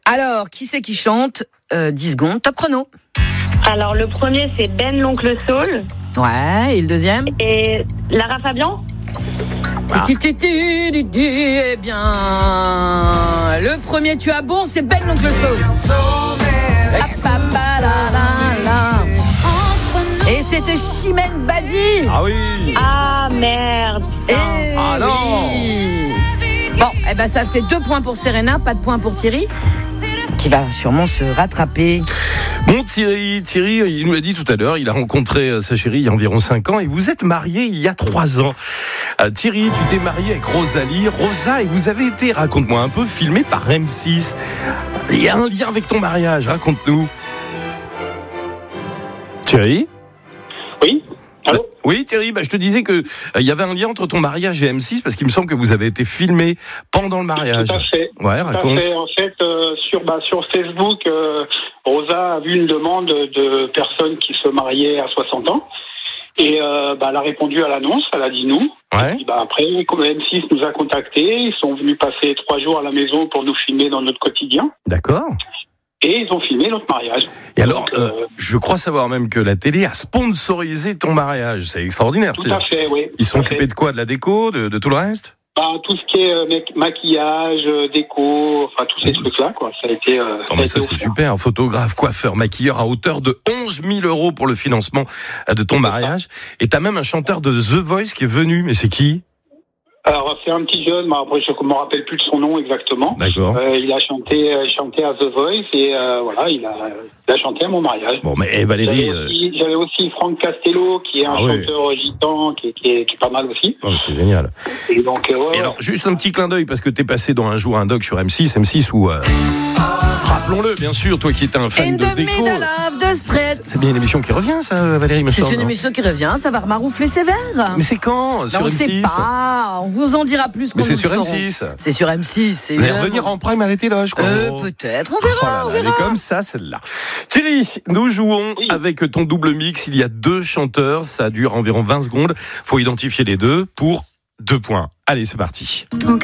Alors, qui c'est qui chante 10 secondes, top chrono. Alors, le premier, c'est Ben l'Oncle Soul. Ouais, et le deuxième? Et Lara Fabian. Eh bien, le premier, tu as bon, c'est Ben l'Oncle Soul. Et c'était Chimène Badi. Ah oui. Ah, merde. Ah non. Oui. Bon, eh ben ça fait 2 points pour Serena, pas de points pour Thierry, qui va sûrement se rattraper. Bon, Thierry, il nous l'a dit tout à l'heure, il a rencontré sa chérie il y a environ 5 ans et vous êtes mariés il y a 3 ans. Thierry, tu t'es marié avec Rosalie. Rosa, et vous avez été, raconte-moi un peu, filmé par M6. Il y a un lien avec ton mariage, raconte-nous. Thierry ? Oui. Allô ? Oui, Thierry, je te disais que il y avait un lien entre ton mariage et M6 parce qu'il me semble que vous avez été filmé pendant le mariage. Tout à fait. Ouais, raconte. Tout à fait. En fait, sur Facebook, Rosa a vu une demande de personnes qui se mariaient à 60 ans. Et elle a répondu à l'annonce, elle a dit nous. Ouais. Et puis, après, comme M6 nous a contactés, ils sont venus passer 3 jours à la maison pour nous filmer dans notre quotidien. D'accord. Et ils ont filmé notre mariage. Et alors, je crois savoir même que la télé a sponsorisé ton mariage. C'est extraordinaire. Tout à fait, oui. Ils sont occupés de quoi ? De la déco, de tout le reste ? Tout ce qui est maquillage, déco, enfin tous ces trucs-là, quoi. Ça a été. Ça c'est super. Photographe, coiffeur, maquilleur à hauteur de 11 000 € pour le financement de ton mariage. Et t'as même un chanteur de The Voice qui est venu. Mais c'est qui ? Alors c'est un petit jeune, mais après je ne me rappelle plus de son nom exactement. D'accord. Il a chanté à The Voice et voilà, il a chanté à mon mariage. Bon, mais Valérie. J'avais aussi Franck Castello qui est un chanteur gitan qui est pas mal aussi. Oh, c'est génial. Et donc Et alors juste un petit clin d'œil parce que t'es passé dans un jour un doc sur M6 où rappelons-le bien sûr, toi qui étais un fan In de the déco. middle of the street. C'est bien une émission qui revient ça, Valérie, me semble. C'est une émission qui revient, ça va remaroufler sévère. Mais c'est quand sur On ne M6 sait pas, on vous en dira plus quand Mais c'est nous sur le saurons. M6. C'est sur M6. Elle va revenir en prime à la télé, je crois. Peut-être, on verra. Elle est comme ça, celle-là. Thierry, nous jouons avec ton double mix. Il y a 2 chanteurs, ça dure environ 20 secondes. Faut identifier les deux pour 2 points. Allez, c'est parti. Pourtant